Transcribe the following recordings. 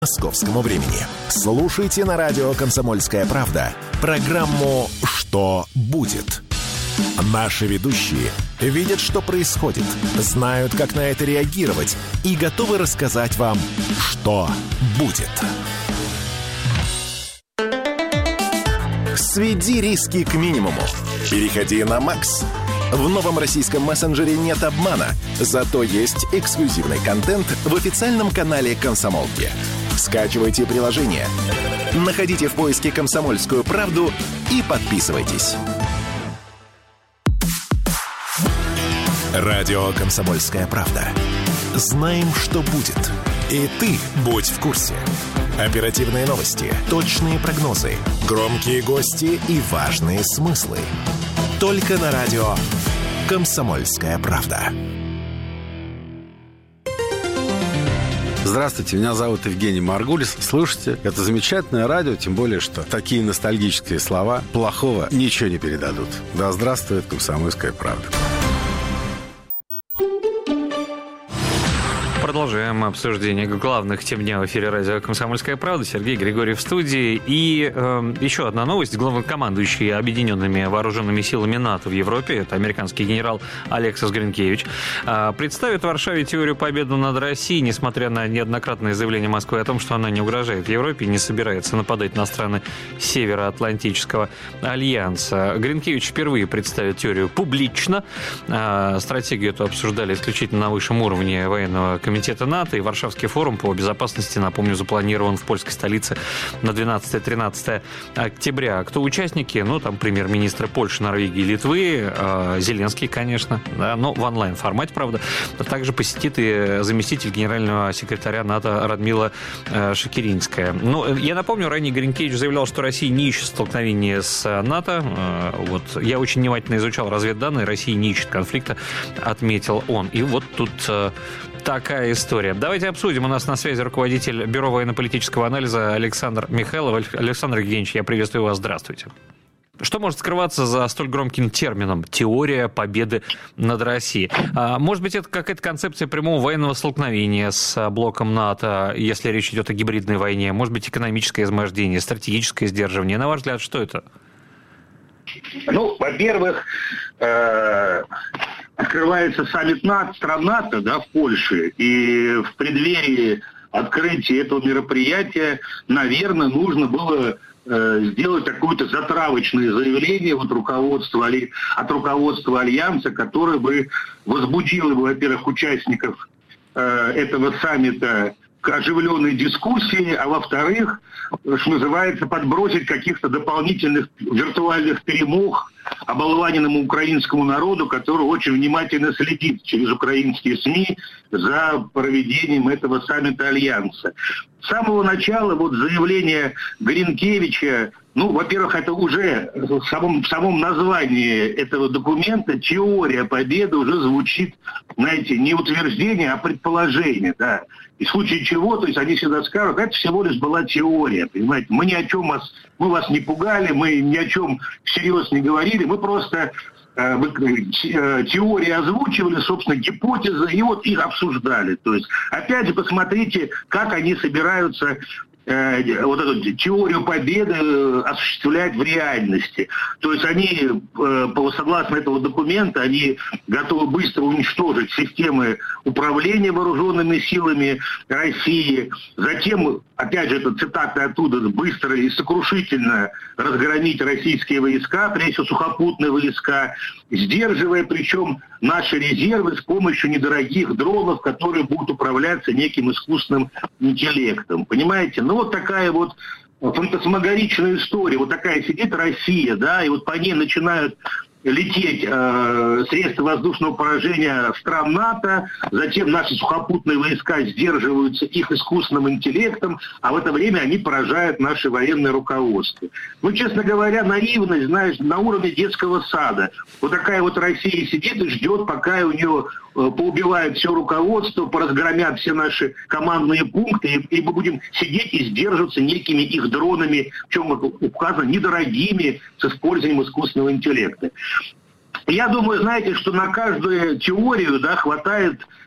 Московскому времени. Слушайте на радио «Комсомольская правда» программу «Что будет?». Наши ведущие видят, что происходит, знают, как на это реагировать и готовы рассказать вам, что будет. Сведи риски к минимуму. Переходи на Макс. В новом российском мессенджере нет обмана, зато есть эксклюзивный контент в официальном канале «Комсомолки». Скачивайте приложение, находите в поиске «Комсомольскую правду» и подписывайтесь. Радио «Комсомольская правда». Знаем, что будет. И ты будь в курсе. Оперативные новости, точные прогнозы, громкие гости и важные смыслы. Только на радио «Комсомольская правда». Здравствуйте, меня зовут Евгений Маргулис. Слушайте, это замечательное радио, тем более, что такие ностальгические слова плохого ничего не передадут. Да здравствует «Комсомольская правда». Продолжаем обсуждение главных тем дня в эфире радио «Комсомольская правда». Сергей Григорьев в студии. И еще одна новость. Главнокомандующий Объединенными Вооруженными Силами НАТО в Европе, это американский генерал Алексис Гринкевич, представит в Варшаве теорию победы над Россией, несмотря на неоднократные заявления Москвы о том, что она не угрожает Европе и не собирается нападать на страны Североатлантического альянса. Гринкевич впервые представит теорию публично. Стратегию эту обсуждали исключительно на высшем уровне военного комитета НАТО, и Варшавский форум по безопасности, напомню, запланирован в польской столице на 12-13 октября. Кто участники? Ну, там премьер-министры Польши, Норвегии, Литвы, Зеленский, конечно, да, но в онлайн-формате, правда. Также посетит и заместитель генерального секретаря НАТО Радмила Шекеринская. Ну, я напомню, ранее Гринкевич заявлял, что Россия не ищет столкновения с НАТО. Вот, я очень внимательно изучал разведданные, Россия не ищет конфликта, отметил он. И вот тут такая история. Давайте обсудим. У нас на связи руководитель Бюро военно-политического анализа Александр Михайлов. Александр Евгеньевич, я приветствую вас. Здравствуйте. Что может скрываться за столь громким термином «теория победы над Россией»? Может быть, это какая-то концепция прямого военного столкновения с блоком НАТО, если речь идет о гибридной войне? Может быть, экономическое измождение, стратегическое сдерживание? На ваш взгляд, что это? Ну, во-первых, открывается саммит НАТО, стран НАТО, да, в Польше, и в преддверии открытия этого мероприятия, наверное, нужно было сделать какое-то затравочное заявление от руководства Альянса, которое бы возбудило, во-первых, участников этого саммита к оживленной дискуссии, а во-вторых, что называется, подбросить каких-то дополнительных виртуальных перемог оболваненному украинскому народу, который очень внимательно следит через украинские СМИ за проведением этого саммита Альянса. С самого начала вот заявление Гринкевича, ну, во-первых, это уже в самом названии этого документа теория победы уже звучит, знаете, не утверждение, а предположение, да. И в случае чего, то есть они всегда скажут, это всего лишь была теория, понимаете, мы ни о чем мы вас не пугали, мы ни о чем всерьез не говорили, мы просто теории озвучивали, собственно, гипотезы, и вот их обсуждали. То есть, опять же, посмотрите, как они собираются вот эту теорию победы осуществлять в реальности. То есть они, согласно этого документа, они готовы быстро уничтожить системы управления вооруженными силами России. Затем, опять же, это цитата оттуда, быстро и сокрушительно разгромить российские войска, прежде всего сухопутные войска, сдерживая причем наши резервы с помощью недорогих дронов, которые будут управляться неким искусственным интеллектом. Понимаете? Ну, вот такая вот фантасмагоричная история. Вот такая сидит Россия, да, и вот по ней начинают лететь средства воздушного поражения стран НАТО, затем наши сухопутные войска сдерживаются их искусственным интеллектом, а в это время они поражают наше военное руководство. Ну, честно говоря, наивность, знаешь, на уровне детского сада. Вот такая вот Россия сидит и ждет, пока у нее поубивают все руководство, поразгромят все наши командные пункты, и мы будем сидеть и сдерживаться некими их дронами, в чем указано, недорогими, с использованием искусственного интеллекта. Я думаю, знаете, что на каждую теорию, да, хватает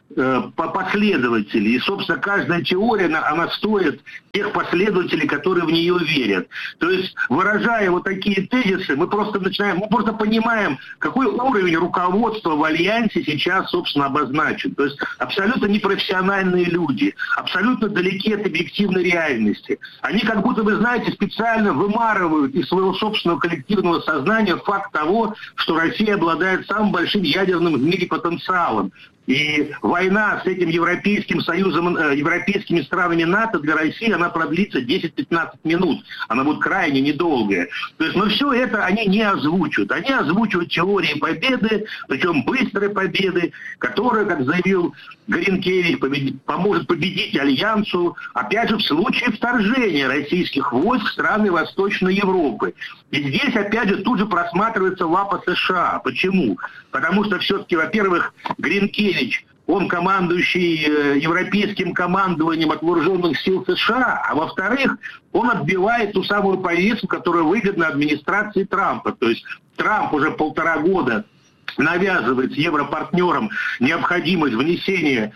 последователей. И, собственно, каждая теория, она стоит тех последователей, которые в нее верят. То есть, выражая вот такие тезисы, мы просто понимаем, какой уровень руководства в Альянсе сейчас, собственно, обозначен. То есть, абсолютно непрофессиональные люди, абсолютно далеки от объективной реальности. Они, как будто, вы знаете, специально вымарывают из своего собственного коллективного сознания факт того, что Россия обладает самым большим ядерным в мире потенциалом. И война с этим Европейским Союзом, европейскими странами НАТО для России, она продлится 10-15 минут. Она будет крайне недолгая. То есть, но все это они не озвучивают. Они озвучивают теории победы, причем быстрой победы, которая, как заявил Гринкевич, поможет победить Альянсу, опять же, в случае вторжения российских войск в страны Восточной Европы. И здесь, опять же, тут же просматривается лапа США. Почему? Потому что все-таки, во-первых, Гринкевич, он командующий европейским командованием от вооруженных сил США, а во-вторых, он отбивает ту самую повестку, которая выгодна администрации Трампа. То есть Трамп уже 1,5 года навязывает европартнерам необходимость внесения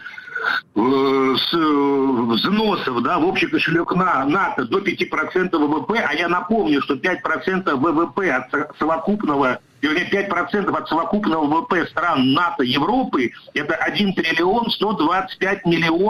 взносов, в общий кошелек НАТО до 5% ВВП, а я напомню, что 5% ВВП от совокупного, вернее, 5% от совокупного ВВП стран НАТО Европы – это 1 триллион 125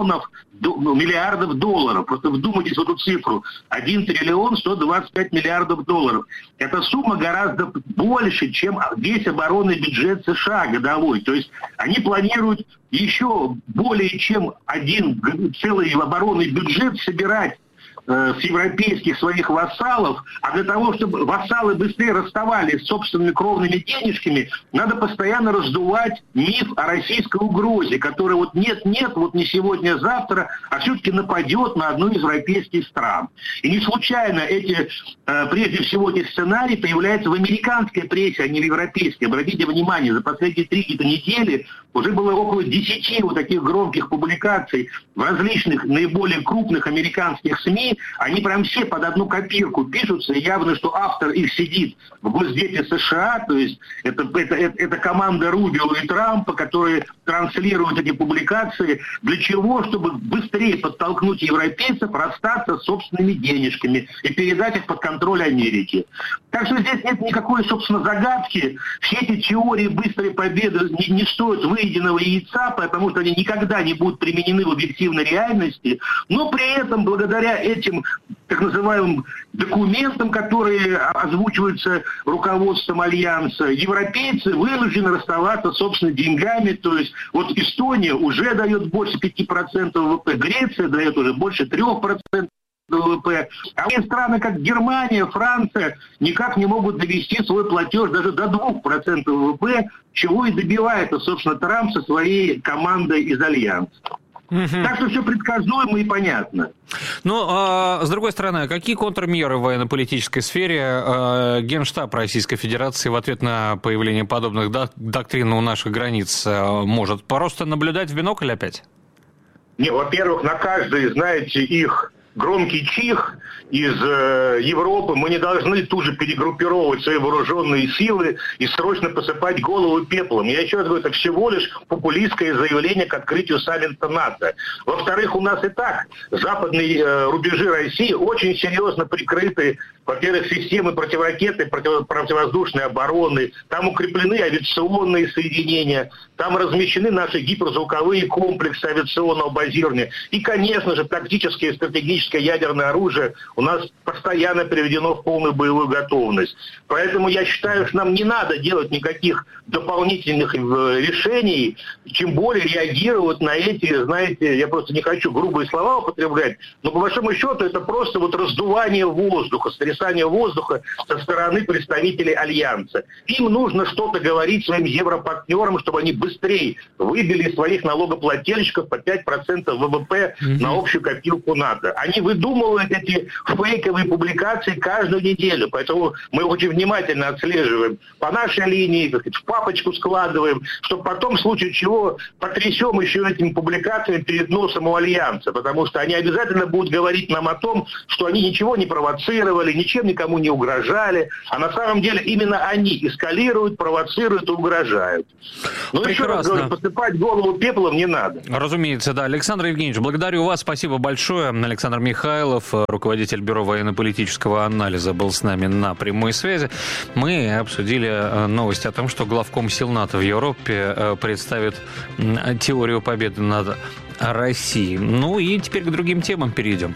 миллиардов долларов. Просто вдумайтесь в эту цифру. 1 триллион 125 миллиардов долларов. Эта сумма гораздо больше, чем весь оборонный бюджет США годовой. То есть они планируют еще более чем один целый оборонный бюджет собирать с европейских своих вассалов, а для того, чтобы вассалы быстрее расставались с собственными кровными денежками, надо постоянно раздувать миф о российской угрозе, которая вот нет-нет, вот не сегодня, а завтра, а все-таки нападет на одну из европейских стран. И не случайно прежде всего эти сценарии появляются в американской прессе, а не в европейской. Обратите внимание, за последние 3 недели уже было около 10 вот таких громких публикаций в различных наиболее крупных американских СМИ. Они прям все под одну копирку пишутся, и явно, что автор их сидит в Госдепе США, то есть это команда Рубио и Трампа, которые транслируют эти публикации. Для чего? Чтобы быстрее подтолкнуть европейцев расстаться с собственными денежками и передать их под контроль Америки. Так что здесь нет никакой, собственно, загадки. Все эти теории быстрой победы не стоят выеденного яйца, потому что они никогда не будут применены в объективной реальности. Но при этом, благодаря этим так называемым документам, которые озвучиваются руководством Альянса, европейцы вынуждены расставаться с собственными деньгами. То есть вот Эстония уже дает больше 5% ВВП, Греция дает уже больше 3% ВВП. А страны, как Германия, Франция, никак не могут довести свой платеж даже до 2% ВВП, чего и добивается, собственно, Трамп со своей командой из Альянса. Так что все предсказуемо и понятно. Ну, с другой стороны, какие контрмеры в военно-политической сфере Генштаб Российской Федерации в ответ на появление подобных доктрин у наших границ может? Просто наблюдать в бинокль опять? Не, во-первых, на каждый, знаете, их громкий чих из Европы мы не должны тут же перегруппировать свои вооруженные силы и срочно посыпать голову пеплом. Я еще раз говорю, это всего лишь популистское заявление к открытию саммита НАТО. Во-вторых, у нас и так западные рубежи России очень серьезно прикрыты, во-первых, системы противоракетной, противовоздушной обороны, там укреплены авиационные соединения, там размещены наши гиперзвуковые комплексы авиационного базирования. И, конечно же, тактическое и стратегическое ядерное оружие у нас постоянно приведено в полную боевую готовность. Поэтому я считаю, что нам не надо делать никаких дополнительных решений, тем более реагировать на эти, знаете, я просто не хочу грубые слова употреблять, но по большому счету это просто вот раздувание воздуха, сотрясание воздуха со стороны представителей Альянса. Им нужно что-то говорить своим европартнерам, чтобы они быстрее выбили своих налогоплательщиков по 5% ВВП на общую копилку НАТО. Они они выдумывают эти фейковые публикации каждую неделю. Поэтому мы очень внимательно отслеживаем по нашей линии, так сказать, в папочку складываем, чтобы потом, в случае чего, потрясем еще этими публикациями перед носом у Альянса. Потому что они обязательно будут говорить нам о том, что они ничего не провоцировали, ничем никому не угрожали. А на самом деле именно они эскалируют, провоцируют и угрожают. Но еще раз говорю, посыпать голову пеплом не надо. Разумеется, да. Александр Евгеньевич, благодарю вас. Спасибо большое. Александр Михайлов, руководитель Бюро военно-политического анализа, был с нами на прямой связи. Мы обсудили новость о том, что главком сил НАТО в Европе представит теорию победы над Россией. Ну и теперь к другим темам перейдем.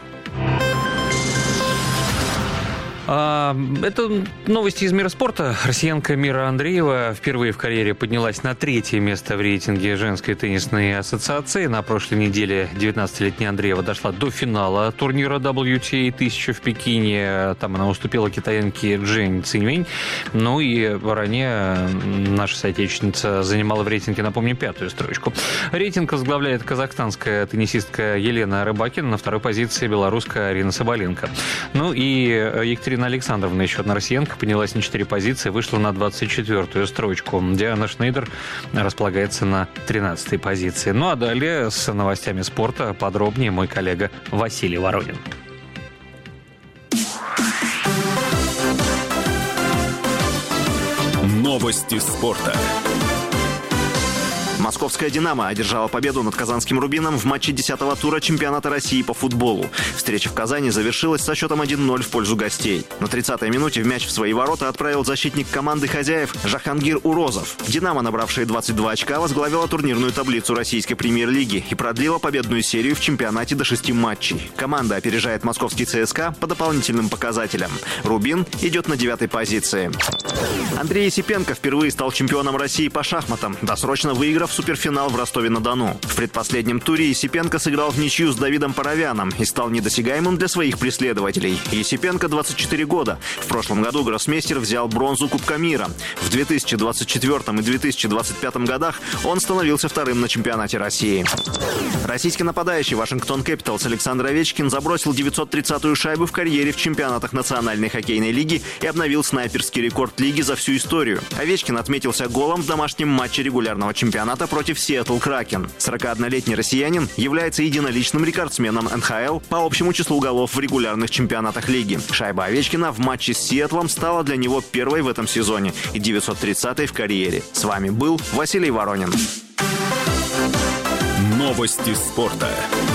Это новости из мира спорта. Россиянка Мира Андреева впервые в карьере поднялась на 3-е место в рейтинге женской теннисной ассоциации. На прошлой неделе 19-летняя Андреева дошла до финала турнира WTA 1000 в Пекине. Там она уступила китаянке Джень Циньвэнь. Ну и ранее наша соотечественница занимала в рейтинге, напомню, 5-ю строчку. Рейтинг возглавляет казахстанская теннисистка Елена Рыбакина. На второй позиции белорусская Арина Соболенко. Ну и Екатерина Александровна, еще одна россиянка, поднялась на 4 позиции, вышла на 24-ю строчку. Диана Шнейдер располагается на 13-й позиции. Ну а далее с новостями спорта подробнее мой коллега Василий Воронин. Новости спорта. Московская «Динамо» одержала победу над казанским «Рубином» в матче 10-го тура чемпионата России по футболу. Встреча в Казани завершилась со счетом 1-0 в пользу гостей. На 30-й минуте в мяч в свои ворота отправил защитник команды хозяев Жахангир Урозов. «Динамо», набравшая 22 очка, возглавила турнирную таблицу российской премьер-лиги и продлила победную серию в чемпионате до 6 матчей. Команда опережает московский ЦСКА по дополнительным показателям. «Рубин» идет на 9-й позиции. Андрей Есипенко впервые стал чемпионом России по шахматам, досрочно выиграв суперфинал в Ростове-на-Дону. В предпоследнем туре Есипенко сыграл в ничью с Давидом Паровяном и стал недосягаемым для своих преследователей. Есипенко 24 года. В прошлом году гроссмейстер взял бронзу Кубка мира. В 2024 и 2025 годах он становился вторым на чемпионате России. Российский нападающий Вашингтон Кэпиталс Александр Овечкин забросил 930-ю шайбу в карьере в чемпионатах Национальной хоккейной лиги и обновил снайперский рекорд лиги за всю историю. Овечкин отметился голом в домашнем матче регулярного чемпионата против Сиэтл Кракен. 41-летний россиянин является единоличным рекордсменом НХЛ по общему числу голов в регулярных чемпионатах лиги. Шайба Овечкина в матче с Сиэтлом стала для него первой в этом сезоне и 930-й в карьере. С вами был Василий Воронин. Новости спорта.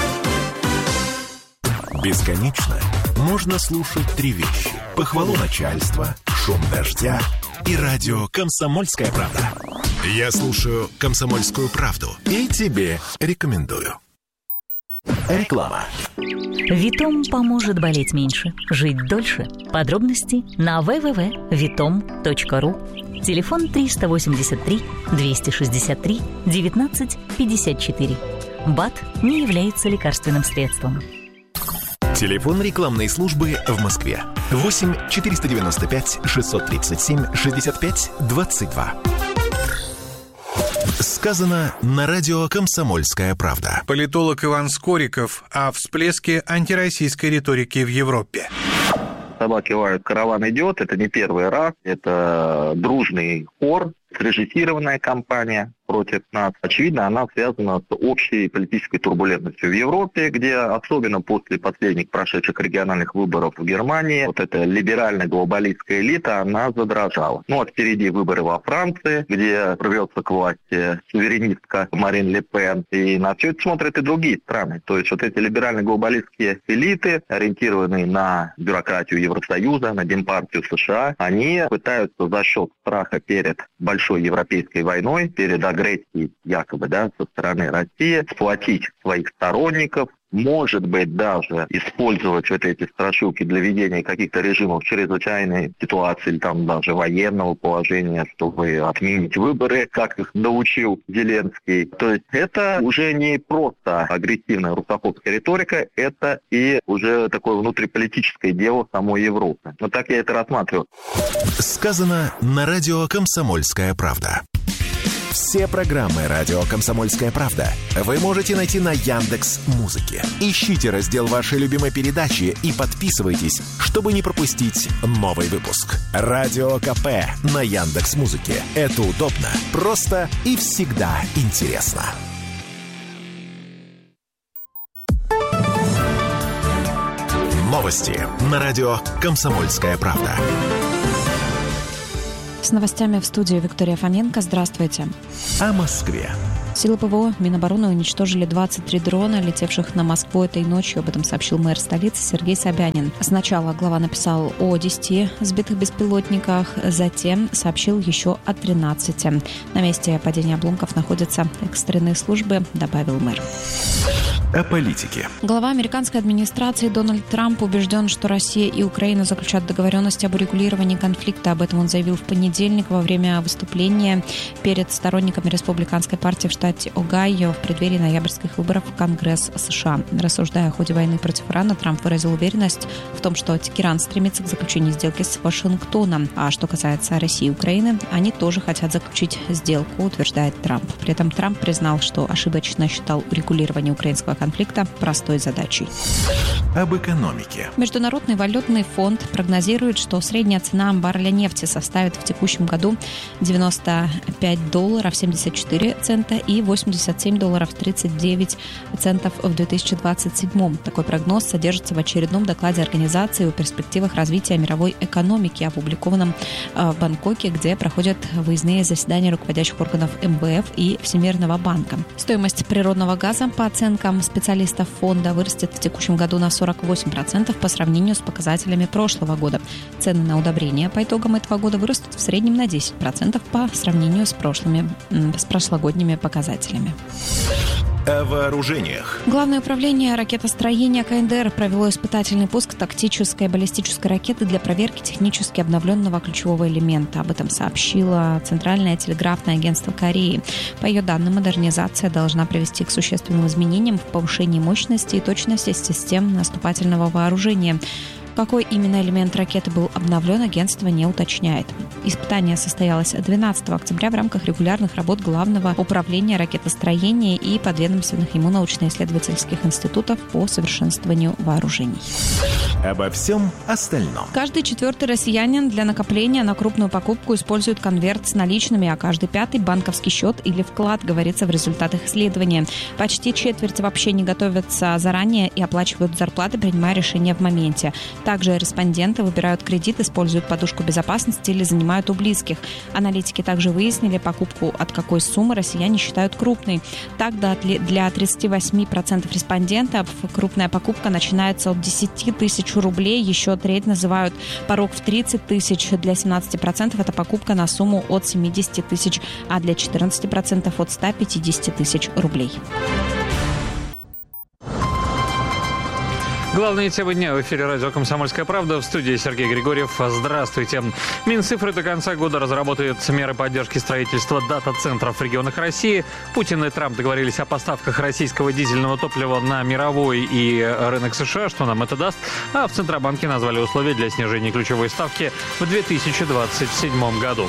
Бесконечно можно слушать 3 вещи: похвалу начальства, шум дождя и радио «Комсомольская правда». Я слушаю «Комсомольскую правду» и тебе рекомендую. Реклама. Витом поможет болеть меньше, жить дольше. Подробности на www.vitom.ru. Телефон 383 263 19 54. БАД не является лекарственным средством. Телефон рекламной службы в Москве. 8 495 637 65 22. Сказано на радио «Комсомольская правда». Политолог Иван Скориков о всплеске антироссийской риторики в Европе. «Собаки лают, караван идет» — это не первый раз, это дружный хор, срежиссированная кампания против нас. Очевидно, она связана с общей политической турбулентностью в Европе, где особенно после последних прошедших региональных выборов в Германии вот эта либерально-глобалистская элита, она задрожала. Ну, а впереди выборы во Франции, где рвется к власти суверенистка Марин Ле Пен. И на все это смотрят и другие страны. То есть вот эти либерально-глобалистские элиты, ориентированные на бюрократию Евросоюза, на Демпартию США, они пытаются за счет страха перед большой европейской войной, перед агрессией якобы, да, со стороны России, сплотить своих сторонников, может быть, даже использовать вот эти страшилки для ведения каких-то режимов чрезвычайной ситуации или там даже военного положения, чтобы отменить выборы, как их научил Зеленский. То есть это уже не просто агрессивная русофобская риторика, это и уже такое внутриполитическое дело самой Европы. Вот так я это рассматриваю. Сказано на радио «Комсомольская правда». Все программы «Радио Комсомольская правда» вы можете найти на Яндекс.Музыке. Ищите раздел вашей любимой передачи и подписывайтесь, чтобы не пропустить новый выпуск. Радио КП на Яндекс.Музыке. Это удобно, просто и всегда интересно. Новости на радио «Комсомольская правда». С новостями в студии Виктория Фоменко. Здравствуйте. О Москве. Силы ПВО Минобороны уничтожили 23 дрона, летевших на Москву этой ночью. Об этом сообщил мэр столицы Сергей Собянин. Сначала глава написал о 10 сбитых беспилотниках, затем сообщил еще о 13. На месте падения обломков находятся экстренные службы, добавил мэр. О политике. Глава американской администрации Дональд Трамп убежден, что Россия и Украина заключат договоренность об урегулировании конфликта. Об этом он заявил в понедельник во время выступления перед сторонниками республиканской партии в штате Огайо в преддверии ноябрьских выборов в Конгресс США. Рассуждая о ходе войны против Ирана, Трамп выразил уверенность в том, что Тегеран стремится к заключению сделки с Вашингтоном. А что касается России и Украины, они тоже хотят заключить сделку, утверждает Трамп. При этом Трамп признал, что ошибочно считал урегулирование украинского конфликта простой задачей. Об экономике. Международный валютный фонд прогнозирует, что средняя цена барреля нефти составит в текущем году $95.74 и $87.39 в 2027. Такой прогноз содержится в очередном докладе организации о перспективах развития мировой экономики, опубликованном в Бангкоке, где проходят выездные заседания руководящих органов МВФ и Всемирного банка. Стоимость природного газа, по оценкам специалистов фонда, вырастет в текущем году на 48% по сравнению с показателями прошлого года. Цены на удобрения по итогам этого года вырастут в среднем на 10% по сравнению с прошлогодними показателями. О вооружениях. Главное управление ракетостроения КНДР провело испытательный пуск тактической баллистической ракеты для проверки технически обновленного ключевого элемента. Об этом сообщило Центральное телеграфное агентство Кореи. По ее данным, модернизация должна привести к существенным изменениям в повышении мощности и точности систем наступательного вооружения. Какой именно элемент ракеты был обновлен, агентство не уточняет. Испытание состоялось 12 октября в рамках регулярных работ Главного управления ракетостроения и подведомственных ему научно-исследовательских институтов по совершенствованию вооружений. Обо всем остальном. Каждый четвертый россиянин для накопления на крупную покупку использует конверт с наличными, а каждый пятый – банковский счет или вклад, говорится в результатах исследования. Почти четверть вообще не готовятся заранее и оплачивают зарплаты, принимая решения в моменте. Также респонденты выбирают кредит, используют подушку безопасности или занимают у близких. Аналитики также выяснили, покупку от какой суммы россияне считают крупной. Так, для 38% респондентов крупная покупка начинается от 10 тысяч рублей, еще треть называют порог в 30 тысяч. Для 17% это покупка на сумму от 70 тысяч, а для 14% от 150 тысяч рублей. Главные темы дня в эфире радио «Комсомольская правда». В студии Сергей Григорьев. Здравствуйте. Минцифры до конца года разработает меры поддержки строительства дата-центров в регионах России. Путин и Трамп договорились о поставках российского дизельного топлива на мировой и рынок США. Что нам это даст? А в Центробанке назвали условия для снижения ключевой ставки в 2027 году.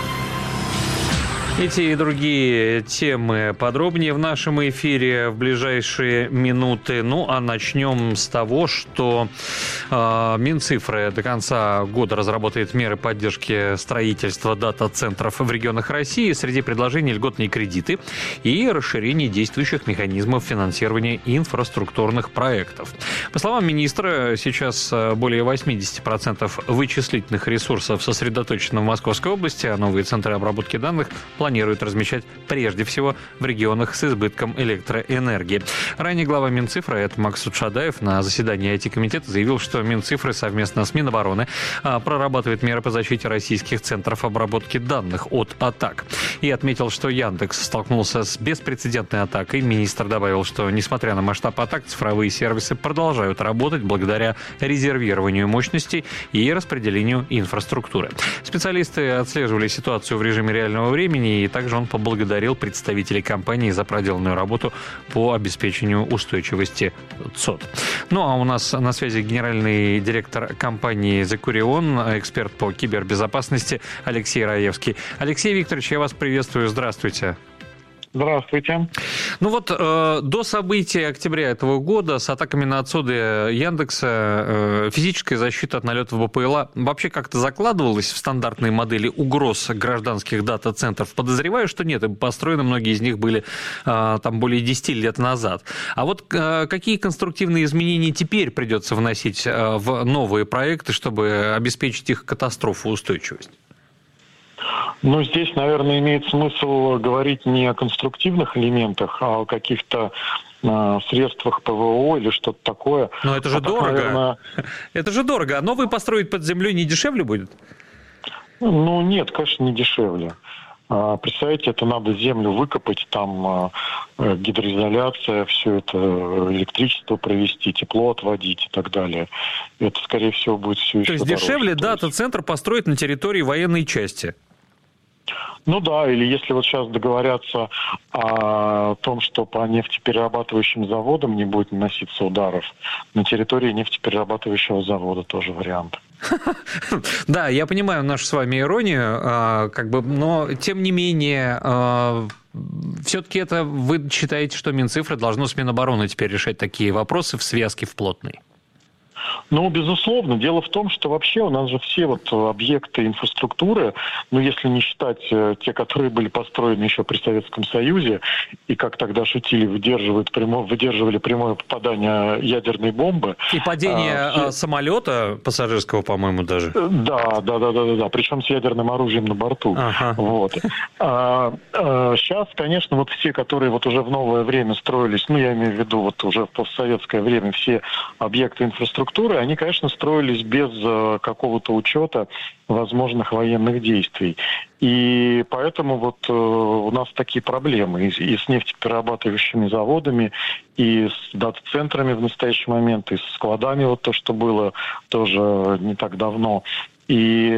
Эти и другие темы подробнее в нашем эфире в ближайшие минуты. Ну, а начнем с того, что Минцифры до конца года разработает меры поддержки строительства дата-центров в регионах России. Среди предложений льготные кредиты и расширение действующих механизмов финансирования инфраструктурных проектов. По словам министра, сейчас более 80% вычислительных ресурсов сосредоточено в Московской области, а новые центры обработки данных планируют размещать прежде всего в регионах с избытком электроэнергии. Ранее глава Минцифры Максут Шадаев на заседании IT-комитета заявил, что Минцифры совместно с Минобороны прорабатывает меры по защите российских центров обработки данных от атак. И отметил, что Яндекс столкнулся с беспрецедентной атакой. Министр добавил, что несмотря на масштаб атак, цифровые сервисы продолжают работать благодаря резервированию мощностей и распределению инфраструктуры. Специалисты отслеживали ситуацию в режиме реального времени компании. И также он поблагодарил представителей компании за проделанную работу по обеспечению устойчивости ЦОД. Ну, а у нас на связи генеральный директор компании Zecurion, эксперт по кибербезопасности Алексей Раевский. Алексей Викторович, я вас приветствую. Здравствуйте. Здравствуйте. Ну вот, до событий октября этого года с атаками на ЦОДы Яндекса физическая защита от налетов БПЛА вообще как-то закладывалась в стандартные модели угроз гражданских дата-центров? Подозреваю, что нет, и построены многие из них были там более 10 лет назад. А вот какие конструктивные изменения теперь придется вносить в новые проекты, чтобы обеспечить их катастрофоустойчивость? Ну, здесь, наверное, имеет смысл говорить не о конструктивных элементах, а о каких-то средствах ПВО или что-то такое. Но это же дорого. Наверное... Это же дорого. А новые построить под землей не дешевле будет? Ну, нет, конечно, не дешевле. Представляете, это надо землю выкопать, там гидроизоляция, все это, электричество провести, тепло отводить и так далее. Это, скорее всего, будет все еще дороже. То есть дешевле дата-центр построить на территории военной части? Ну да, или если вот сейчас договорятся о том, что по нефтеперерабатывающим заводам не будет наноситься ударов, на территории нефтеперерабатывающего завода тоже вариант. Да, я понимаю нашу с вами иронию, но тем не менее, все-таки это вы считаете, что Минцифры должно с Минобороны теперь решать такие вопросы в связке в плотной? Ну, безусловно. Дело в том, что вообще у нас же все вот объекты инфраструктуры, ну, если не считать те, которые были построены еще при Советском Союзе, и, как тогда шутили, выдерживали прямое попадание ядерной бомбы. И падение самолета пассажирского, по-моему, даже. Да. Причем с ядерным оружием на борту. Ага. Вот. Сейчас, конечно, вот все, которые вот уже в новое время строились, ну, я имею в виду вот уже в постсоветское время, все объекты инфраструктуры, они, конечно, строились без какого-то учета возможных военных действий. И поэтому вот у нас такие проблемы и с нефтеперерабатывающими заводами, и с дата-центрами в настоящий момент, и с складами, вот то, что было тоже не так давно. И,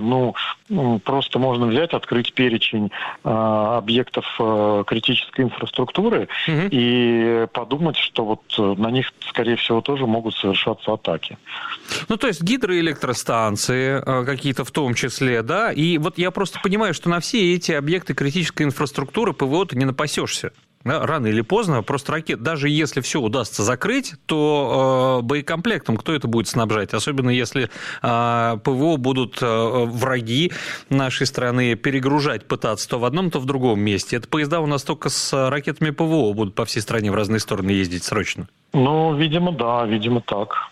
просто можно взять, открыть перечень объектов критической инфраструктуры и подумать, что вот на них, скорее всего, тоже могут совершаться атаки. Ну, то есть гидроэлектростанции какие-то в том числе, да? И вот я просто понимаю, что на все эти объекты критической инфраструктуры ПВО ты не напасешься. Да, рано или поздно просто ракет, даже если все удастся закрыть, то боекомплектом кто это будет снабжать? Особенно если ПВО будут враги нашей страны перегружать, пытаться то в одном, то в другом месте. Это поезда у нас только с ракетами ПВО будут по всей стране в разные стороны ездить срочно. Ну, видимо, да, видимо, так.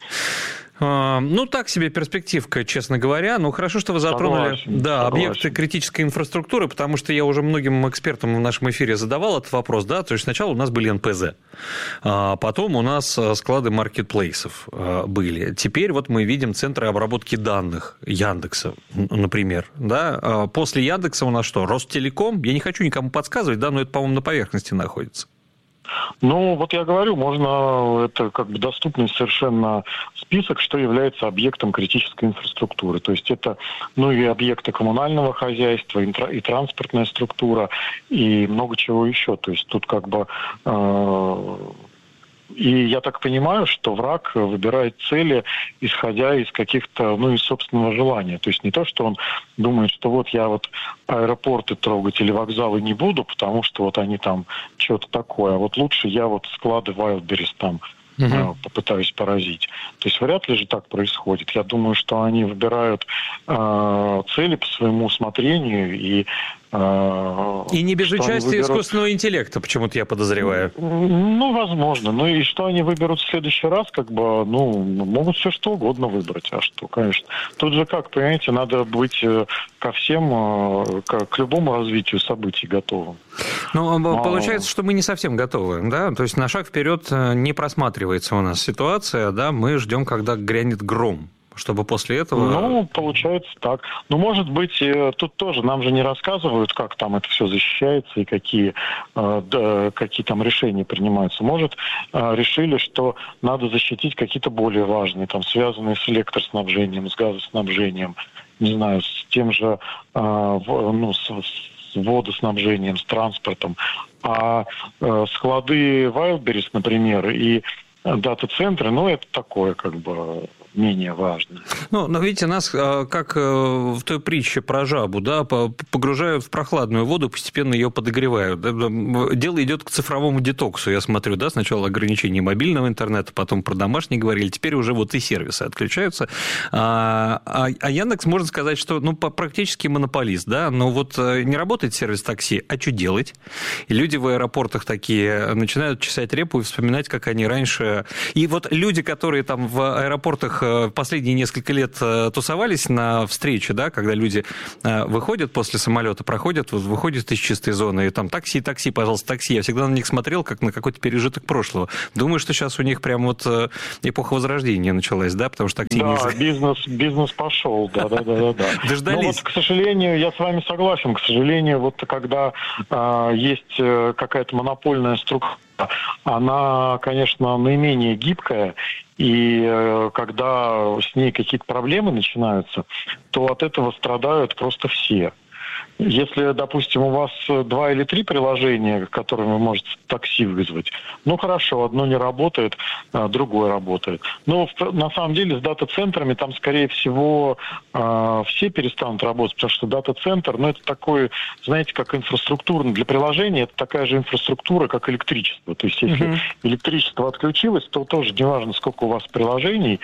Ну, так себе перспективка, честно говоря. Ну, хорошо, что вы затронули объекты критической инфраструктуры, потому что я уже многим экспертам в нашем эфире задавал этот вопрос, да, то есть сначала у нас были НПЗ, потом у нас склады маркетплейсов были. Теперь вот мы видим центры обработки данных Яндекса, например, да. После Яндекса у нас что, Ростелеком? Я не хочу никому подсказывать, да, но это, по-моему, на поверхности находится. Ну, вот я говорю, можно, это как бы доступный совершенно список, что является объектом критической инфраструктуры. То есть это, и объекты коммунального хозяйства, и транспортная структура, и много чего еще. То есть тут как бы... И я так понимаю, что враг выбирает цели, исходя из каких-то, из собственного желания. То есть не то, что он думает, что вот я вот аэропорты трогать или вокзалы не буду, потому что вот они там что-то такое, а вот лучше я вот склады Wildberries там попытаюсь поразить. То есть вряд ли же так происходит. Я думаю, что они выбирают цели по своему усмотрению и не без участия искусственного интеллекта, почему-то я подозреваю. Ну, возможно. Ну и что они выберут в следующий раз, как бы, могут все что угодно выбрать. А что, конечно. Тут же как, понимаете, надо быть ко всем, к любому развитию событий готовым. Ну, получается, что мы не совсем готовы, да? То есть на шаг вперед не просматривается у нас ситуация, да? Мы ждем, когда грянет гром, чтобы после этого... Ну, получается так. Ну, может быть, тут тоже нам же не рассказывают, как там это все защищается и какие там решения принимаются. Может, решили, что надо защитить какие-то более важные, там, связанные с электроснабжением, с газоснабжением, не знаю, с тем же, водоснабжением, с транспортом. А склады Wildberries, например, и дата-центры, это такое менее важно. Но видите, нас, как в той притче про жабу, погружают в прохладную воду, постепенно ее подогревают. Дело идет к цифровому детоксу, я смотрю, сначала ограничение мобильного интернета, потом про домашний говорили, теперь уже и сервисы отключаются. А Яндекс, можно сказать, что практически монополист, но не работает сервис такси, а что делать? И люди в аэропортах такие начинают чесать репу и вспоминать, как они раньше... И люди, которые там в аэропортах последние несколько лет тусовались на встрече, когда люди выходят после самолета, проходят, выходят из чистой зоны, и там такси, пожалуйста, такси. Я всегда на них смотрел, как на какой-то пережиток прошлого. Думаю, что сейчас у них прям эпоха Возрождения началась, потому что такси... Да, бизнес пошел, да. Дождались. Но к сожалению, я с вами согласен, к сожалению, когда есть какая-то монопольная структура, она, конечно, наименее гибкая, и когда с ней какие-то проблемы начинаются, то от этого страдают просто все. Если, допустим, у вас 2 или 3 приложения, которыми вы можете такси вызвать, хорошо, одно не работает, другое работает. Но на самом деле с дата-центрами там, скорее всего, все перестанут работать, потому что дата-центр, это такой, знаете, как инфраструктура для приложения, это такая же инфраструктура, как электричество. То есть если электричество отключилось, то тоже неважно, сколько у вас приложений,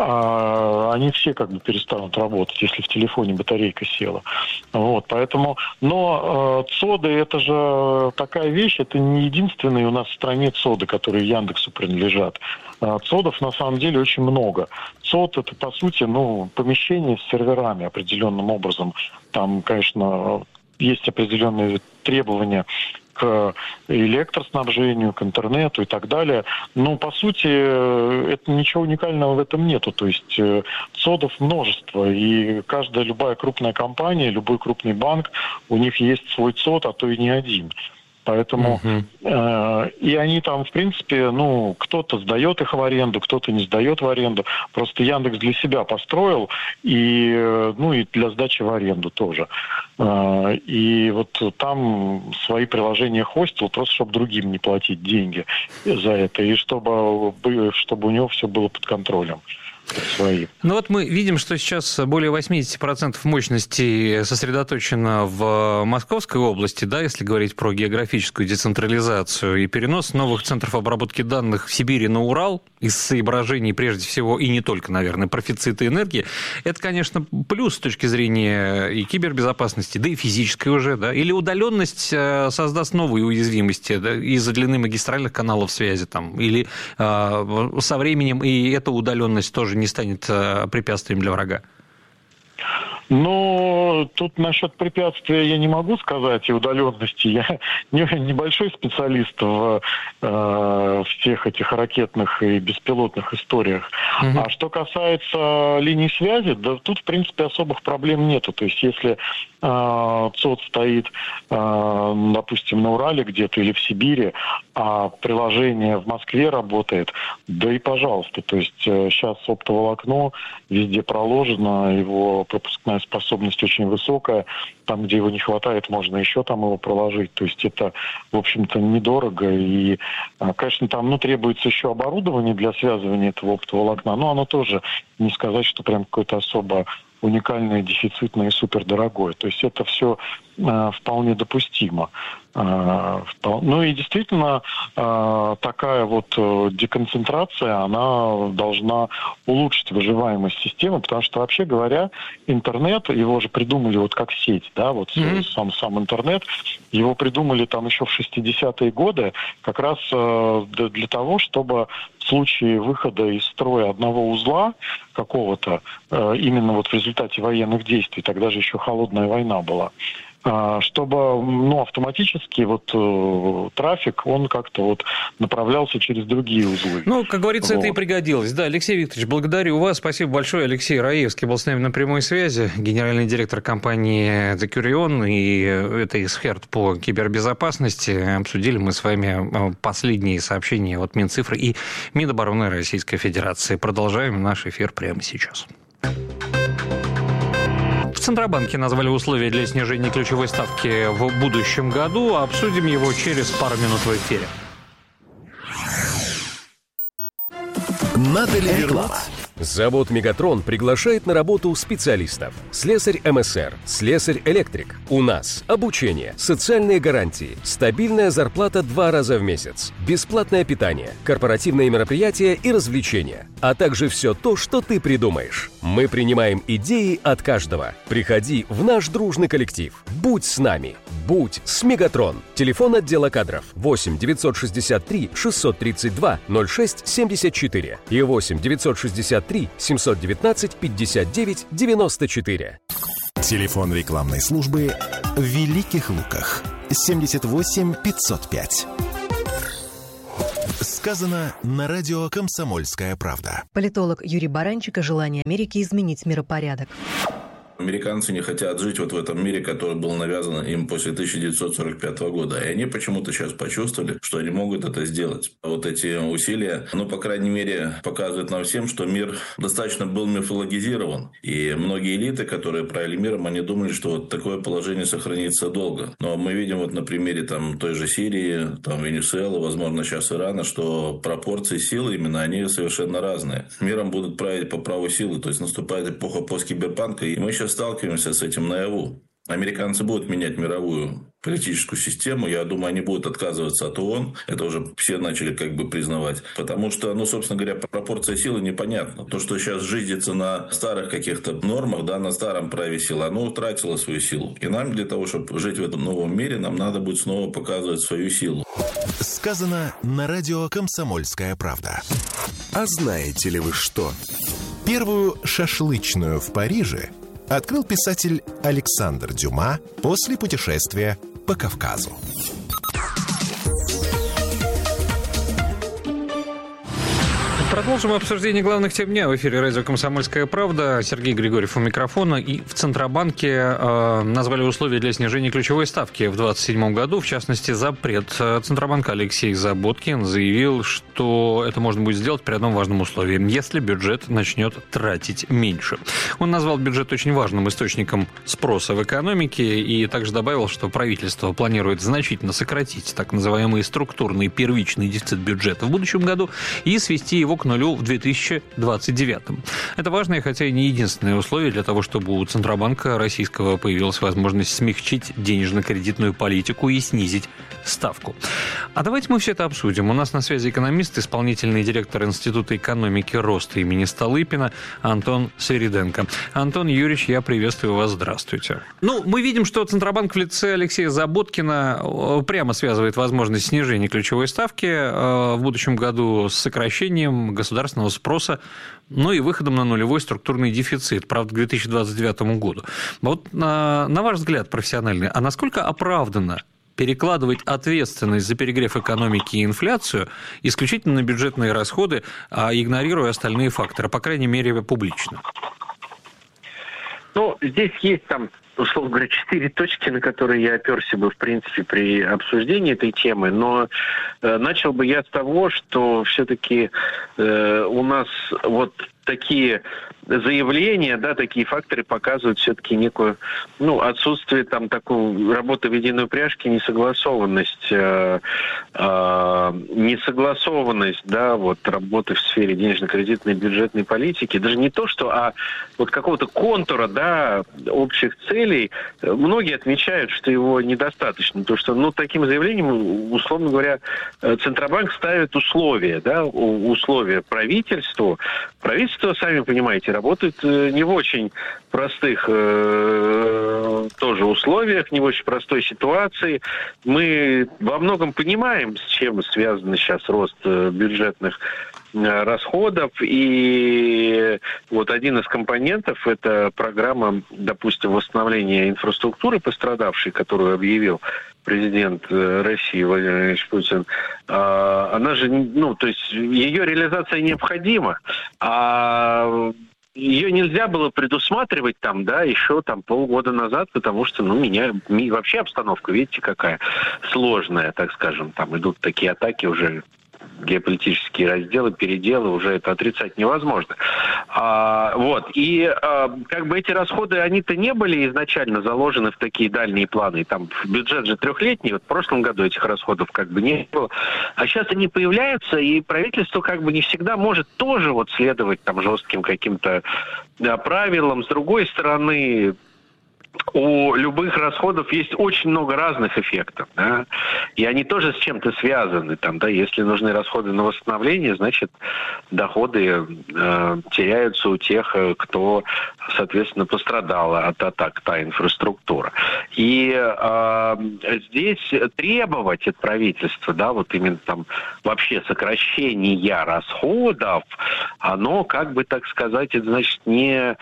они все перестанут работать, если в телефоне батарейка села. Поэтому, но ЦОДы, это же такая вещь, это не единственные у нас в стране ЦОДы, которые Яндексу принадлежат. ЦОДов на самом деле очень много. ЦОД это, по сути, помещение с серверами определенным образом. Там, конечно, есть определенные требования к электроснабжению, к интернету и так далее. Но, по сути, это ничего уникального в этом нету. То есть ЦОДов множество. И любая крупная компания, любой крупный банк, у них есть свой ЦОД, а то и не один. Поэтому и они там, в принципе, кто-то сдает их в аренду, кто-то не сдает в аренду. Просто Яндекс для себя построил, и для сдачи в аренду тоже. И там свои приложения хостил, просто чтобы другим не платить деньги за это, и чтобы у него все было под контролем. Свои. Мы видим, что сейчас более 80% мощности сосредоточено в Московской области, если говорить про географическую децентрализацию, и перенос новых центров обработки данных в Сибири на Урал из соображений, прежде всего, и не только, наверное, профицита энергии, это, конечно, плюс с точки зрения и кибербезопасности, да и физической уже, или удаленность создаст новые уязвимости из-за длины магистральных каналов связи, или со временем и эта удаленность тоже не станет препятствием для врага? Тут насчет препятствия я не могу сказать, и удаленности. Я небольшой специалист в всех этих ракетных и беспилотных историях. А что касается линий связи, тут, в принципе, особых проблем нету. То есть, если ЦОД стоит, допустим, на Урале где-то или в Сибири, а приложение в Москве работает, да и пожалуйста. То есть, сейчас оптоволокно везде проложено, его пропускная способность очень высокая. Там, где его не хватает, можно еще там его проложить. То есть это, в общем-то, недорого. И, конечно, там требуется еще оборудование для связывания этого оптоволокна, но оно тоже, не сказать, что прям какое-то особо уникальное, дефицитное и супердорогое. То есть это все вполне допустимо. И действительно такая деконцентрация, она должна улучшить выживаемость системы, потому что, вообще говоря, интернет, его же придумали как сеть, сам интернет, его придумали там еще в 60-е годы как раз для того, чтобы в случае выхода из строя одного узла какого-то, именно в результате военных действий, тогда же еще холодная война была, чтобы автоматически трафик, он как-то направлялся через другие узлы. Как говорится, это и пригодилось. Да, Алексей Викторович, благодарю вас. Спасибо большое. Алексей Раевский был с нами на прямой связи, генеральный директор компании Decurion, и это эксперт по кибербезопасности. Обсудили мы с вами последние сообщения от Минцифры и Минобороны Российской Федерации. Продолжаем наш эфир прямо сейчас. Центробанке назвали условия для снижения ключевой ставки в будущем году. Обсудим его через пару минут в эфире. Надо ли реклама? Завод «Мегатрон» приглашает на работу специалистов. Слесарь МСР, слесарь-электрик. У нас обучение, социальные гарантии, стабильная зарплата 2 раза в месяц, бесплатное питание, корпоративные мероприятия и развлечения, а также все то, что ты придумаешь. Мы принимаем идеи от каждого. Приходи в наш дружный коллектив. Будь с нами. Будь с «Мегатрон». Телефон отдела кадров 8 963 632 06 74 и 8 963 719 59 94. Телефон рекламной службы в Великих Луках 78 505. Сказано на радио «Комсомольская правда». Политолог Юрий Баранчик о желании Америки изменить миропорядок. Американцы не хотят жить вот в этом мире, который был навязан им после 1945 года. И они почему-то сейчас почувствовали, что они могут это сделать. Вот эти усилия, по крайней мере, показывают нам всем, что мир достаточно был мифологизирован. И многие элиты, которые правили миром, они думали, что вот такое положение сохранится долго. Но мы видим вот на примере той же Сирии, Венесуэлы, возможно, сейчас Ирана, что пропорции силы именно, они совершенно разные. Миром будут править по праву силы. То есть наступает эпоха посткиберпанка, и мы сейчас сталкиваемся с этим наяву. Американцы будут менять мировую политическую систему. Я думаю, они будут отказываться от ООН. Это уже все начали признавать. Потому что, собственно говоря, пропорция силы непонятна. То, что сейчас жизнится на старых каких-то нормах, на старом праве силы, оно утратило свою силу. И нам для того, чтобы жить в этом новом мире, нам надо будет снова показывать свою силу. Сказано на радио «Комсомольская правда». А знаете ли вы что? Первую шашлычную в Париже открыл писатель Александр Дюма после путешествия по Кавказу. Продолжим обсуждение главных тем дня в эфире радио «Комсомольская правда». Сергей Григорьев у микрофона. И в Центробанке назвали условия для снижения ключевой ставки в 2027 году. В частности, зампред Центробанка Алексей Заботкин заявил, что это можно будет сделать при одном важном условии: если бюджет начнет тратить меньше. Он назвал бюджет очень важным источником спроса в экономике и также добавил, что правительство планирует значительно сократить так называемый структурный первичный дефицит бюджета в будущем году и свести его к нулю в 2029. Это важное, хотя и не единственное условие для того, чтобы у Центробанка российского появилась возможность смягчить денежно-кредитную политику и снизить ставку. А давайте мы все это обсудим. У нас на связи экономист, исполнительный директор Института экономики роста имени Столыпина Антон Свириденко. Антон Юрьевич, я приветствую вас. Здравствуйте. Мы видим, что Центробанк в лице Алексея Заботкина прямо связывает возможность снижения ключевой ставки в будущем году с сокращением государственного спроса, и выходом на нулевой структурный дефицит, правда, к 2029 году. Вот на ваш взгляд профессиональный, а насколько оправданно перекладывать ответственность за перегрев экономики и инфляцию исключительно на бюджетные расходы, игнорируя остальные факторы, по крайней мере, публично? Здесь есть условно говоря, 4 точки, на которые я оперся бы, в принципе, при обсуждении этой темы. Но начал бы я с того, что все-таки у нас такие заявления, такие факторы показывают все-таки некую, отсутствие такой работы в единой упряжке, несогласованность, работы в сфере денежно-кредитной бюджетной политики. Даже не то, что, какого-то контура, общих целей. Многие отмечают, что его недостаточно. То, что, таким заявлением, условно говоря, Центробанк ставит условия, условия правительству. Правительство, сами понимаете, работает не в очень простых тоже условиях, не в очень простой ситуации. Мы во многом понимаем, с чем связан сейчас рост бюджетных расходов. И один из компонентов – это программа, допустим, восстановления инфраструктуры пострадавшей, которую объявил президент России Владимир Владимирович Путин. Она же, то есть ее реализация необходима, ее нельзя было предусматривать еще полгода назад, потому что, вообще обстановка, видите, какая сложная, так скажем, идут такие атаки уже геополитические разделы, переделы, уже это отрицать невозможно. И как бы эти расходы, они-то не были изначально заложены в такие дальние планы. Там бюджет же трехлетний, вот в прошлом году этих расходов как бы не было. А сейчас они появляются, и правительство как бы не всегда может тоже вот следовать там жестким каким-то правилам. С другой стороны, у любых расходов есть очень много разных эффектов, да, и они тоже с чем-то связаны. Там, да, если нужны расходы на восстановление, значит, доходы теряются у тех, кто, соответственно, пострадала от атак та инфраструктура. И здесь требовать от правительства, да, вот именно там вообще сокращения расходов, оно, как бы так сказать, это значит не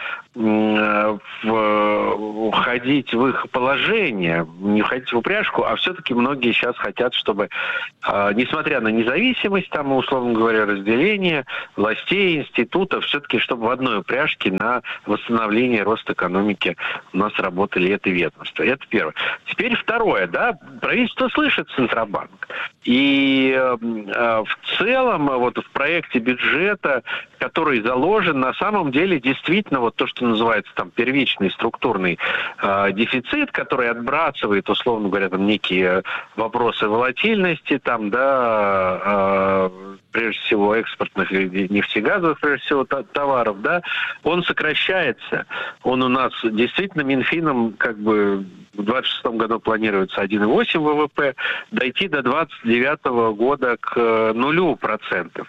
входить в их положение, не входить в упряжку, а все-таки многие сейчас хотят, чтобы, несмотря на независимость, там, условно говоря, разделение властей, институтов, все-таки, чтобы в одной упряжке на восстановление, рост экономики у нас работали это ведомство. Это первое. Теперь второе, да, правительство слышит Центробанк. И в целом, вот в проекте бюджета, который заложен, на самом деле, действительно, вот то, что называется там первичный структурный дефицит, который отбрасывает, условно говоря, там некие вопросы волатильности, там, да, прежде всего экспортных и нефтегазовых, прежде всего, товаров, да, он сокращается. Он у нас действительно Минфином как бы в 2026 году планируется 1,8 ВВП, дойти до 2029 года к 0%.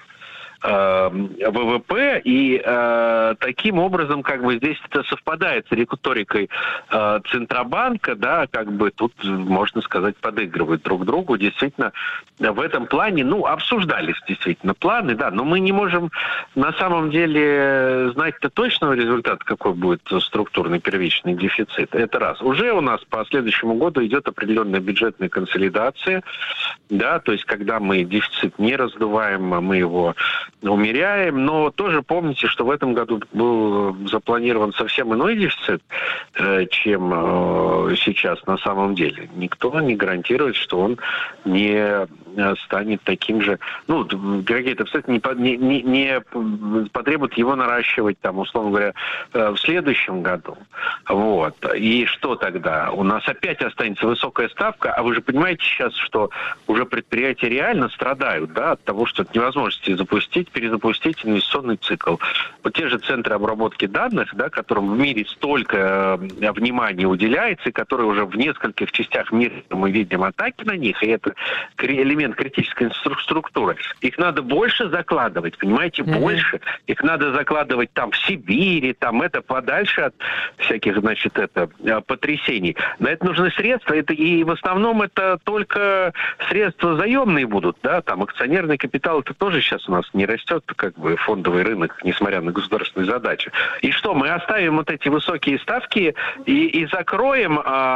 ВВП, и таким образом как бы здесь это совпадает с риторикой Центробанка, да, как бы тут, можно сказать, подыгрывают друг другу. Действительно, в этом плане, обсуждались действительно планы, да, но мы не можем на самом деле знать-то точного результата, какой будет структурный первичный дефицит. Это раз. Уже у нас по следующему году идет определенная бюджетная консолидация, да, то есть когда мы дефицит не раздуваем, мы его умеряем, но тоже помните, что в этом году был запланирован совсем иной дефицит, чем сейчас на самом деле. Никто не гарантирует, что он не станет таким же, какие-то обстоятельства не потребуют его наращивать, там, условно говоря, в следующем году. Вот. И что тогда? У нас опять останется высокая ставка, а вы же понимаете сейчас, что уже предприятия реально страдают, да, от того, что от невозможности перезапустить инвестиционный цикл. Вот те же центры обработки данных, да, которым в мире столько внимания уделяется, и которые уже в нескольких частях мира мы видим атаки на них, и это элемент критической инфраструктуры. Их надо больше закладывать, понимаете, больше. Их надо закладывать там в Сибири, там это подальше от всяких, значит, потрясений. На это нужны средства, и в основном это только средства заемные будут, да, там акционерный капитал, это тоже сейчас у нас не растет, как бы фондовый рынок, несмотря на государственные задачи. И что, мы оставим вот эти высокие ставки и закроем,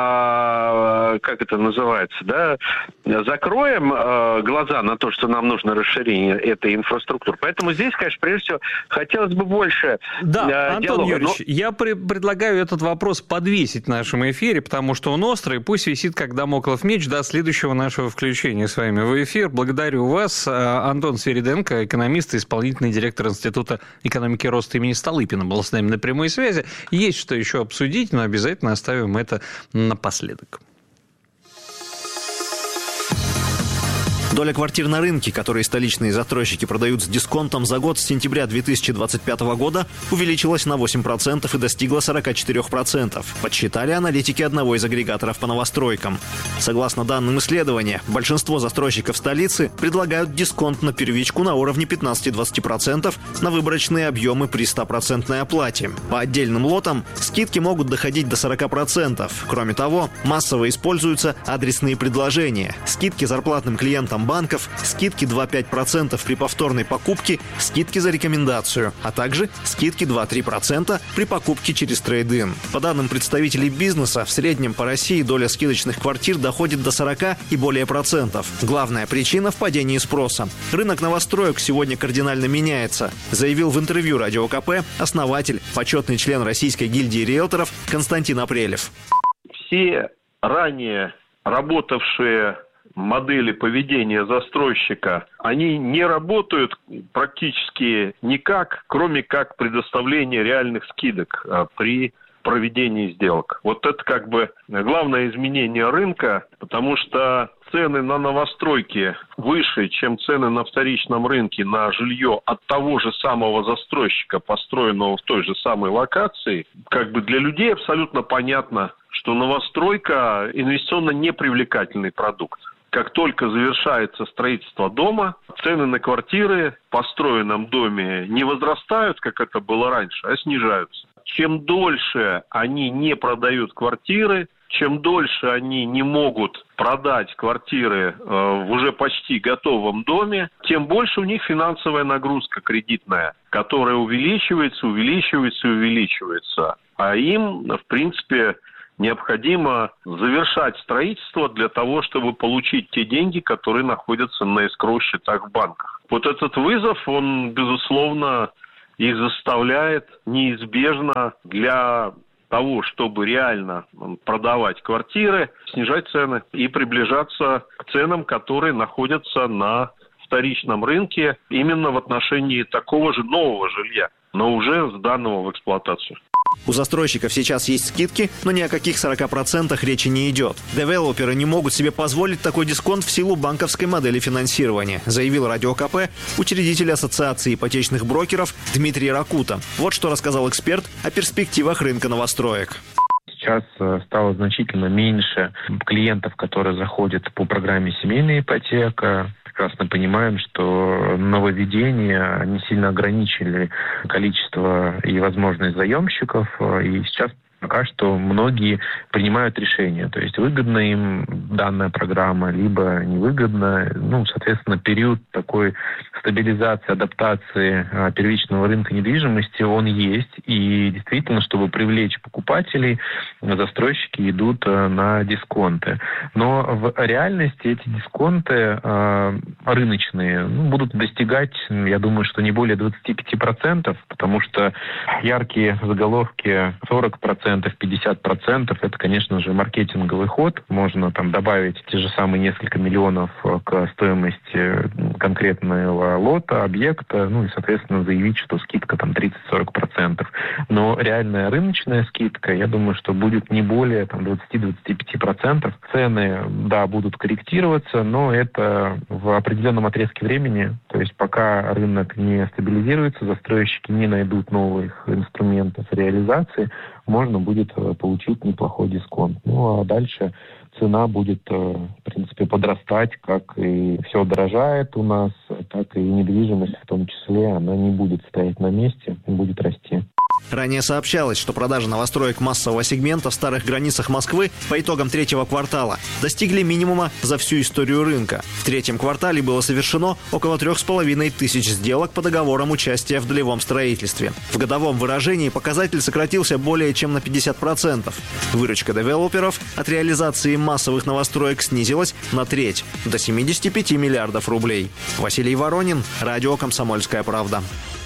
как это называется, да, закроем глаза на то, что нам нужно расширение этой инфраструктуры. Поэтому здесь, конечно, прежде всего, хотелось бы больше Антон диалога. Юрьевич, я предлагаю этот вопрос подвесить в нашем эфире, потому что он острый, пусть висит как дамоклов меч до следующего нашего включения с вами в эфир. Благодарю вас. Антон Свириденко, экономист и исполнительный директор Института экономики и роста имени Столыпина, был с нами на прямой связи. Есть что еще обсудить, но обязательно оставим это напоследок. Доля квартир на рынке, которые столичные застройщики продают с дисконтом за год с сентября 2025 года, увеличилась на 8% и достигла 44%, подсчитали аналитики одного из агрегаторов по новостройкам. Согласно данным исследования, большинство застройщиков столицы предлагают дисконт на первичку на уровне 15-20% на выборочные объемы при 100% оплате. По отдельным лотам скидки могут доходить до 40%. Кроме того, массово используются адресные предложения, скидки зарплатным клиентам банков, скидки 2-5% при повторной покупке, скидки за рекомендацию, а также скидки 2-3% при покупке через трейд-ин. По данным представителей бизнеса, в среднем по России доля скидочных квартир доходит до 40 и более процентов. Главная причина в падении спроса. Рынок новостроек сегодня кардинально меняется, заявил в интервью Радио КП основатель, почетный член Российской гильдии риэлторов Константин Апрелев. Все ранее работавшие модели поведения застройщика, они не работают практически никак, кроме как предоставления реальных скидок при проведении сделок. Вот это как бы главное изменение рынка, потому что цены на новостройки выше, чем цены на вторичном рынке на жилье от того же самого застройщика, построенного в той же самой локации. Как бы для людей абсолютно понятно, что новостройка инвестиционно непривлекательный продукт. Как только завершается строительство дома, цены на квартиры в построенном доме не возрастают, как это было раньше, а снижаются. Чем дольше они не продают квартиры, чем дольше они не могут продать квартиры в уже почти готовом доме, тем больше у них финансовая нагрузка кредитная, которая увеличивается. А им, в принципе, необходимо завершать строительство для того, чтобы получить те деньги, которые находятся на эскроу-счетах в банках. Вот этот вызов, он, безусловно, их заставляет неизбежно для того, чтобы реально продавать квартиры, снижать цены и приближаться к ценам, которые находятся на вторичном рынке именно в отношении такого же нового жилья, но уже сданного в эксплуатацию. У застройщиков сейчас есть скидки, но ни о каких 40% речи не идет. Девелоперы не могут себе позволить такой дисконт в силу банковской модели финансирования, заявил Радио КП учредитель Ассоциации ипотечных брокеров Дмитрий Ракута. Вот что рассказал эксперт о перспективах рынка новостроек. Сейчас стало значительно меньше клиентов, которые заходят по программе «Семейная ипотека». Прекрасно понимаем, что нововведения не сильно ограничили количество и возможность заемщиков. И сейчас пока что многие принимают решения. То есть выгодна им данная программа, либо невыгодна. Соответственно, период такой стабилизации, адаптации первичного рынка недвижимости, он есть. И действительно, чтобы привлечь покупателей, застройщики идут на дисконты. Но в реальности эти дисконты рыночные будут достигать, я думаю, что не более 25%, потому что яркие заголовки 40%, 50%, это, конечно же, маркетинговый ход. Можно там добавить те же самые несколько миллионов к стоимости конкретного лота, объекта, и, соответственно, заявить, что скидка там 30-40%. Но реальная рыночная скидка, я думаю, что будет не более там 20-25%. Цены, да, будут корректироваться, но это в определенном отрезке времени. То есть пока рынок не стабилизируется, застройщики не найдут новых инструментов реализации, можно будет получить неплохой дисконт. А дальше цена будет, в принципе, подрастать, как и все дорожает у нас, так и недвижимость в том числе, она не будет стоять на месте, будет расти. Ранее сообщалось, что продажи новостроек массового сегмента в старых границах Москвы по итогам третьего квартала достигли минимума за всю историю рынка. В третьем квартале было совершено около 3500 сделок по договорам участия в долевом строительстве. В годовом выражении показатель сократился более чем на 50%. Выручка девелоперов от реализации массовых новостроек снизилась на треть, до 75 миллиардов рублей. Василий Воронин, Радио «Комсомольская правда».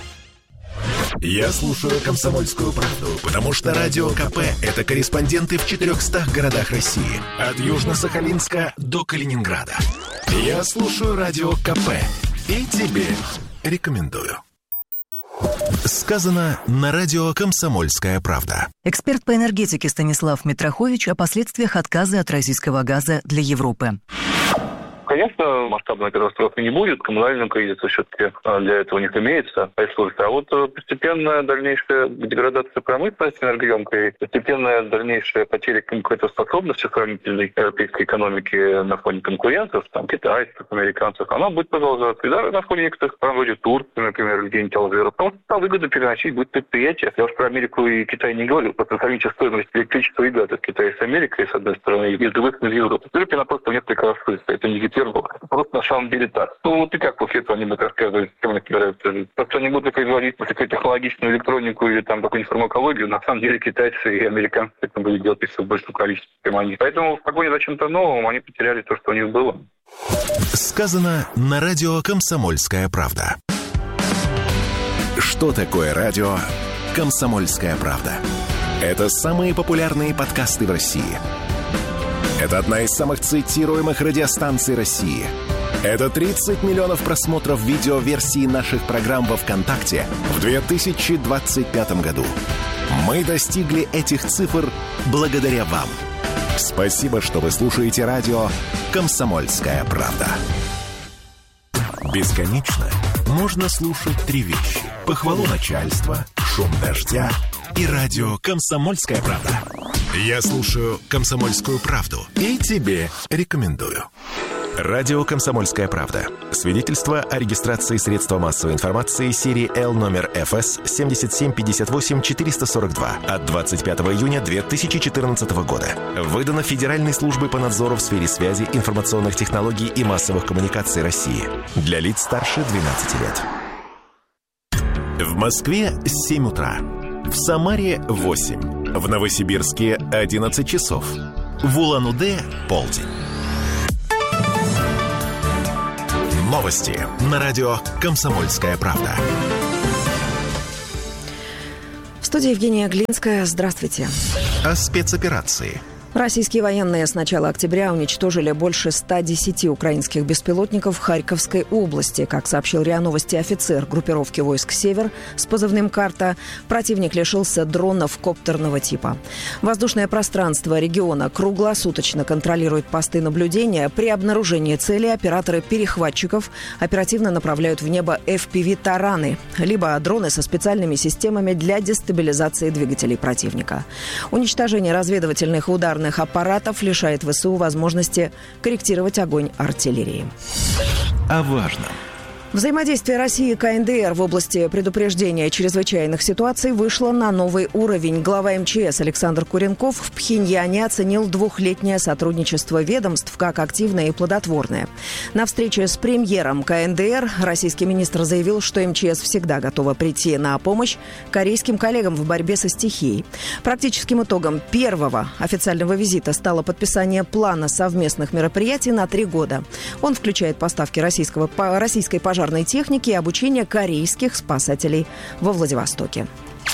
Я слушаю «Комсомольскую правду», потому что Радио КП – это корреспонденты в 400 городах России. От Южно-Сахалинска до Калининграда. Я слушаю Радио КП и тебе рекомендую. Сказано на радио «Комсомольская правда». Эксперт по энергетике Станислав Митрохович о последствиях отказа от российского газа для Европы. Конечно, масштабной катастрофы не будет. Коммунального кризиса все-таки для этого у них имеется ресурс. А вот постепенная дальнейшая деградация промышленности энергоемкой, постепенная дальнейшая потеря конкурентоспособности сравнительной европейской экономики на фоне конкурентов, там, китайцев, американцев, она будет продолжаться. И даже на фоне некоторых стран, вроде Турции, например, где-нибудь Алжира, потому что там выгодно переносить будет предприятия. Я уж про Америку и Китай не говорю, просто сравните стоимость электричества и газа в Китае с Америкой, с одной стороны, и с другой стороны, Европы. В Европе она просто в несколько раз выше. Это не просто на самом деле так. Вот и как после этого они будут рассказывать, чем они собираются жить. Просто они будут производить какую-то технологичную электронику или там какую-нибудь фармакологию. На самом деле китайцы и американцы это будут делать еще в большем количестве, чем они. Поэтому в погоне за чем-то новым они потеряли то, что у них было. Сказано на радио «Комсомольская правда». Что такое радио «Комсомольская правда»? Это самые популярные подкасты в России. Это одна из самых цитируемых радиостанций России. Это 30 миллионов просмотров видеоверсии наших программ во ВКонтакте в 2025 году. Мы достигли этих цифр благодаря вам. Спасибо, что вы слушаете радио «Комсомольская правда». Бесконечно можно слушать три вещи: похвалу начальства, шум дождя и радио «Комсомольская правда». Я слушаю «Комсомольскую правду» и тебе рекомендую. Радио «Комсомольская правда». Свидетельство о регистрации средства массовой информации серии L номер ФС 7758-442 от 25 июня 2014 года. Выдано Федеральной службой по надзору в сфере связи, информационных технологий и массовых коммуникаций России. Для лиц старше 12 лет. В Москве 7 утра. В Самаре 8. В Новосибирске 11 часов. В Улан-Удэ полдень. Новости на радио «Комсомольская правда». В студии Евгения Глинская. Здравствуйте. О спецоперации. Российские военные с начала октября уничтожили больше 110 украинских беспилотников в Харьковской области. Как сообщил РИА Новости офицер группировки войск «Север» с позывным «Карта», противник лишился дронов коптерного типа. Воздушное пространство региона круглосуточно контролирует посты наблюдения. При обнаружении цели операторы перехватчиков оперативно направляют в небо FPV-тараны, либо дроны со специальными системами для дестабилизации двигателей противника. Уничтожение разведывательных ударных аппаратов лишает ВСУ возможности корректировать огонь артиллерии. О важном. Взаимодействие России и КНДР в области предупреждения чрезвычайных ситуаций вышло на новый уровень. Глава МЧС Александр Куренков в Пхеньяне оценил двухлетнее сотрудничество ведомств как активное и плодотворное. На встрече с премьером КНДР российский министр заявил, что МЧС всегда готова прийти на помощь корейским коллегам в борьбе со стихией. Практическим итогом первого официального визита стало подписание плана совместных мероприятий на 3 года. Он включает поставки российской пожарной техники и обучение корейских спасателей во Владивостоке.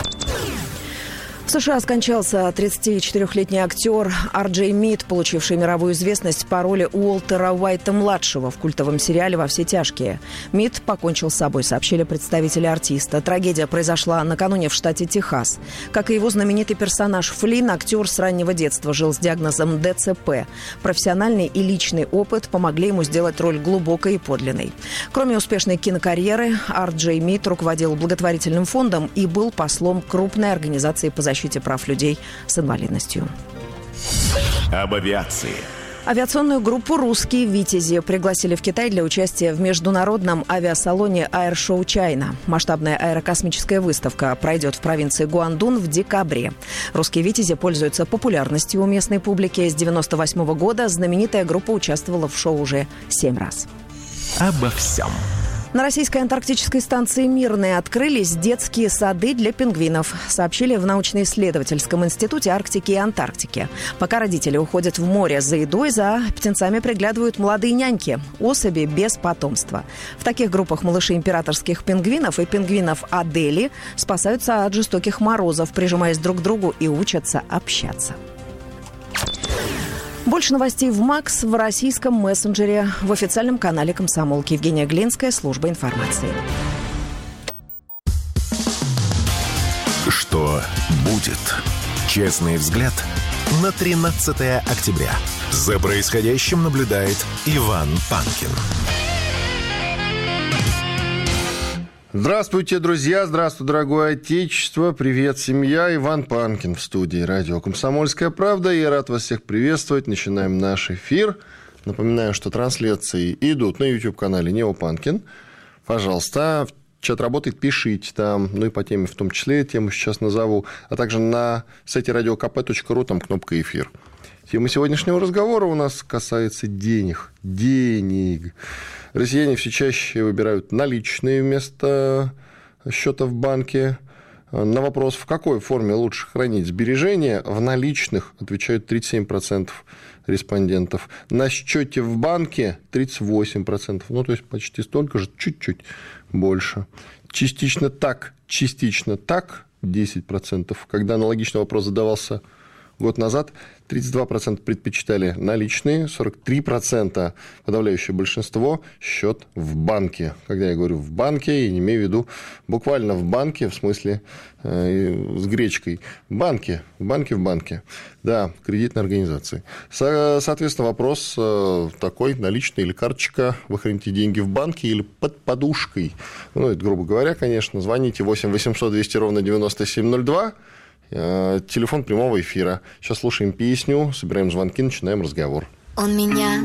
В США скончался 34-летний актер Ар-Джей Мид, получивший мировую известность по роли Уолтера Уайта-младшего в культовом сериале «Во все тяжкие». Мид покончил с собой, сообщили представители артиста. Трагедия произошла накануне в штате Техас. Как и его знаменитый персонаж Флинн, актер с раннего детства жил с диагнозом ДЦП. Профессиональный и личный опыт помогли ему сделать роль глубокой и подлинной. Кроме успешной кинокарьеры, Ар-Джей Мид руководил благотворительным фондом и был послом крупной организации по защите прав людей с инвалидностью. Об авиации. Авиационную группу «Русские Витязи» пригласили в Китай для участия в международном авиасалоне Air-Show China. Масштабная аэрокосмическая выставка пройдет в провинции Гуандун в декабре. «Русские Витязи» пользуются популярностью у местной публики. С 1998 года знаменитая группа участвовала в шоу уже 7 раз. Обо всем. На российской антарктической станции «Мирная» открылись детские сады для пингвинов, сообщили в научно-исследовательском институте Арктики и Антарктики. Пока родители уходят в море за едой, за птенцами приглядывают молодые няньки, особи без потомства. В таких группах малыши императорских пингвинов и пингвинов Адели спасаются от жестоких морозов, прижимаясь друг к другу, и учатся общаться. Больше новостей в МАКС в российском мессенджере в официальном канале «Комсомолки». Евгения Глинская, служба информации. Что будет? Честный взгляд на 13 октября. За происходящим наблюдает Иван Панкин. Здравствуйте, друзья! Здравствуй, дорогое Отечество! Привет, семья! Иван Панкин в студии радио «Комсомольская правда». Я рад вас всех приветствовать. Начинаем наш эфир. Напоминаю, что трансляции идут на YouTube-канале Нео Панкин. Пожалуйста, чат работает, пишите там, ну и по теме в том числе, тему сейчас назову, а также на сайте radiokp.ru, там кнопка «Эфир». Тема сегодняшнего разговора у нас касается денег. Россияне все чаще выбирают наличные вместо счета в банке. На вопрос, в какой форме лучше хранить сбережения, в наличных отвечают 37% респондентов. На счете в банке 38%. Ну, то есть почти столько же, чуть-чуть больше. Частично так 10%. Когда аналогичный вопрос задавался Год назад 32% предпочитали наличные, 43%, подавляющее большинство, счет в банке. Когда я говорю в банке, я не имею в виду буквально в банке, в смысле с гречкой. В банке. Да, кредитной организации. Соответственно, вопрос такой: наличный или карточка? Вы храните деньги в банке или под подушкой? Ну, это грубо говоря, конечно. Звоните 8 800 200 ровно 9702. Телефон прямого эфира. Сейчас слушаем песню, собираем звонки, начинаем разговор. Он меня